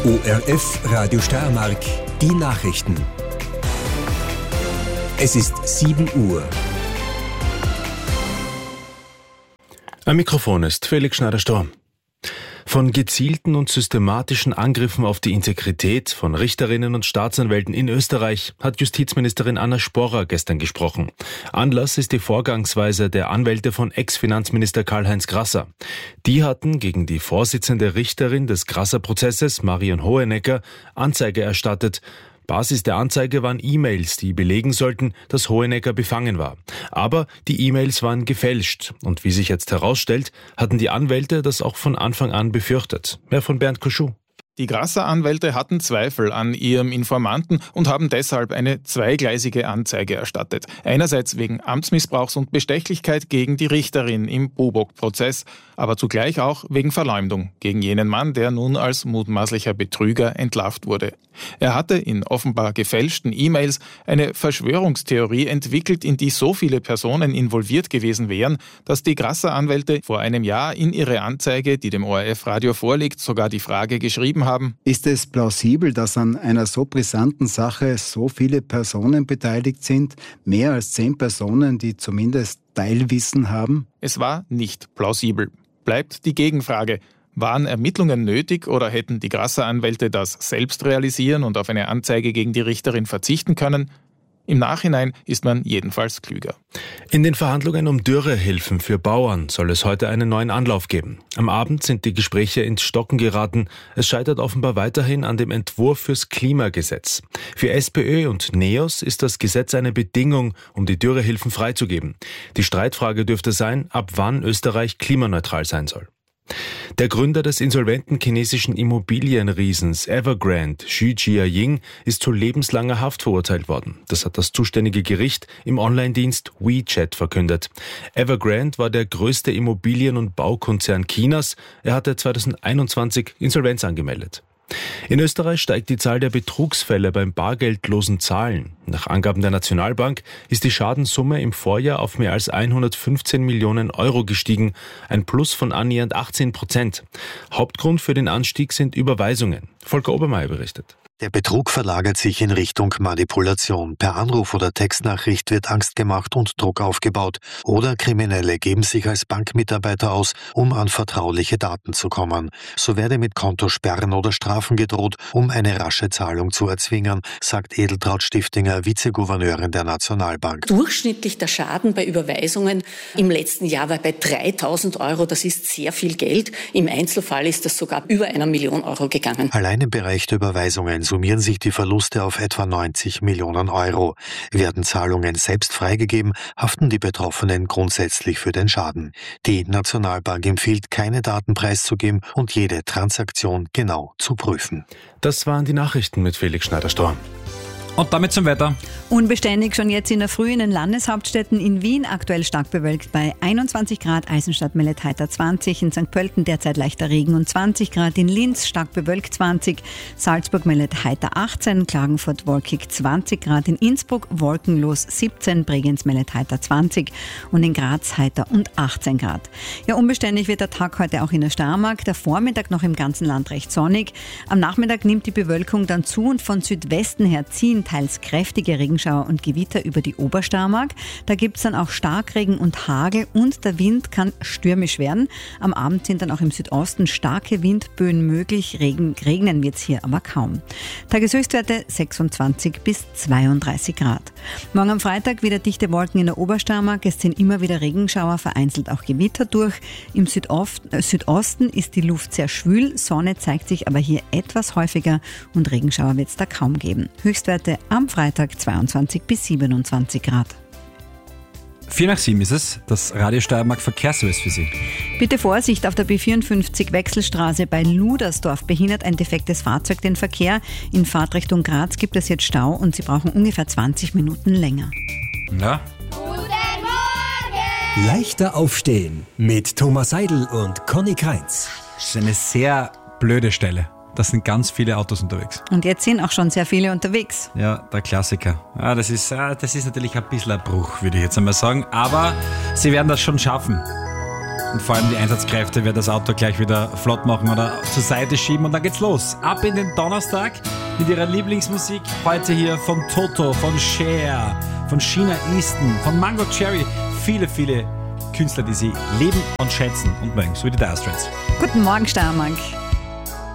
ORF Radio Steiermark, die Nachrichten. Es ist 7 Uhr. Am Mikrofon ist Felix Schneider-Storm. Von gezielten und systematischen Angriffen auf die Integrität von Richterinnen und Staatsanwälten in Österreich hat Justizministerin Anna Sporrer gestern gesprochen. Anlass ist die Vorgangsweise der Anwälte von Ex-Finanzminister Karl-Heinz Grasser. Die hatten gegen die Vorsitzende Richterin des Grasser-Prozesses, Marion Hohenecker, Anzeige erstattet. Basis der Anzeige waren E-Mails, die belegen sollten, dass Hohenecker befangen war. Aber die E-Mails waren gefälscht. Und wie sich jetzt herausstellt, hatten die Anwälte das auch von Anfang an befürchtet. Mehr von Bernd Koschuh. Die Grasser-Anwälte hatten Zweifel an ihrem Informanten und haben deshalb eine zweigleisige Anzeige erstattet. Einerseits wegen Amtsmissbrauchs und Bestechlichkeit gegen die Richterin im Bobok-Prozess, aber zugleich auch wegen Verleumdung gegen jenen Mann, der nun als mutmaßlicher Betrüger entlarvt wurde. Er hatte in offenbar gefälschten E-Mails eine Verschwörungstheorie entwickelt, in die so viele Personen involviert gewesen wären, dass die Grasser-Anwälte vor einem Jahr in ihre Anzeige, die dem ORF-Radio vorliegt, sogar die Frage geschrieben haben: Ist es plausibel, dass an einer so brisanten Sache so viele Personen beteiligt sind? Mehr als 10 Personen, die zumindest Teilwissen haben? Es war nicht plausibel. Bleibt die Gegenfrage: Waren Ermittlungen nötig oder hätten die Grasser-Anwälte das selbst realisieren und auf eine Anzeige gegen die Richterin verzichten können? Im Nachhinein ist man jedenfalls klüger. In den Verhandlungen um Dürrehilfen für Bauern soll es heute einen neuen Anlauf geben. Am Abend sind die Gespräche ins Stocken geraten. Es scheitert offenbar weiterhin an dem Entwurf fürs Klimagesetz. Für SPÖ und NEOS ist das Gesetz eine Bedingung, um die Dürrehilfen freizugeben. Die Streitfrage dürfte sein, ab wann Österreich klimaneutral sein soll. Der Gründer des insolventen chinesischen Immobilienriesens Evergrande, Xu Jiaying, ist zu lebenslanger Haft verurteilt worden. Das hat das zuständige Gericht im Online-Dienst WeChat verkündet. Evergrande war der größte Immobilien- und Baukonzern Chinas. Er hatte 2021 Insolvenz angemeldet. In Österreich steigt die Zahl der Betrugsfälle beim bargeldlosen Zahlen. Nach Angaben der Nationalbank ist die Schadenssumme im Vorjahr auf mehr als 115 Millionen Euro gestiegen, ein Plus von annähernd 18%. Hauptgrund für den Anstieg sind Überweisungen. Volker Obermeier berichtet. Der Betrug verlagert sich in Richtung Manipulation. Per Anruf oder Textnachricht wird Angst gemacht und Druck aufgebaut. Oder Kriminelle geben sich als Bankmitarbeiter aus, um an vertrauliche Daten zu kommen. So werde mit Kontosperren oder Strafen gedroht, um eine rasche Zahlung zu erzwingen, sagt Edeltraud Stiftinger, Vizegouverneurin der Nationalbank. Durchschnittlich der Schaden bei Überweisungen im letzten Jahr war bei 3.000 Euro. Das ist sehr viel Geld. Im Einzelfall ist das sogar über 1 Million Euro gegangen. Allein im Bereich der Überweisungen summieren sich die Verluste auf etwa 90 Millionen Euro. Werden Zahlungen selbst freigegeben, haften die Betroffenen grundsätzlich für den Schaden. Die Nationalbank empfiehlt, keine Daten preiszugeben und jede Transaktion genau zu prüfen. Das waren die Nachrichten mit Felix Schneider-Storm. Und damit zum Wetter. Unbeständig schon jetzt in der Früh in den Landeshauptstädten. In Wien aktuell stark bewölkt bei 21 Grad, Eisenstadt meldet heiter 20, in St. Pölten derzeit leichter Regen und 20 Grad, in Linz stark bewölkt 20, Salzburg meldet heiter 18, Klagenfurt wolkig 20 Grad, in Innsbruck wolkenlos 17, Bregenz meldet heiter 20 und in Graz heiter und 18 Grad. Ja, unbeständig wird der Tag heute auch in der Steiermark, der Vormittag noch im ganzen Land recht sonnig. Am Nachmittag nimmt die Bewölkung dann zu und von Südwesten her ziehen teils kräftige Regenschauer und Gewitter über die Obersteiermark. Da gibt es dann auch Starkregen und Hagel und der Wind kann stürmisch werden. Am Abend sind dann auch im Südosten starke Windböen möglich. Regnen wird es hier aber kaum. Tageshöchstwerte 26 bis 32 Grad. Morgen am Freitag wieder dichte Wolken in der Obersteiermark. Es ziehen immer wieder Regenschauer, vereinzelt auch Gewitter durch. Im Südosten ist die Luft sehr schwül. Sonne zeigt sich aber hier etwas häufiger und Regenschauer wird es da kaum geben. Höchstwerte am Freitag 22 bis 27 Grad. 6:04 ist es, das Radio Steiermark Verkehrsservice für Sie. Bitte Vorsicht, auf der B54 Wechselstraße bei Ludersdorf behindert ein defektes Fahrzeug den Verkehr. In Fahrtrichtung Graz gibt es jetzt Stau und Sie brauchen ungefähr 20 Minuten länger. Ja. Guten Morgen! Leichter aufstehen mit Thomas Seidel und Conny Kreinz. Das ist eine sehr blöde Stelle. Da sind ganz viele Autos unterwegs. Und jetzt sind auch schon sehr viele unterwegs. Ja, der Klassiker. Ja, das ist natürlich ein bisschen ein Bruch, würde ich jetzt einmal sagen. Aber sie werden das schon schaffen. Und vor allem die Einsatzkräfte werden das Auto gleich wieder flott machen oder zur Seite schieben. Und dann geht's los. Ab in den Donnerstag mit ihrer Lieblingsmusik. Heute hier von Toto, von Cher, von Sheena Easton, von Mango Cherry. Viele, viele Künstler, die sie lieben und schätzen und mögen, so wie die Dire Straits. Guten Morgen, Steiermark.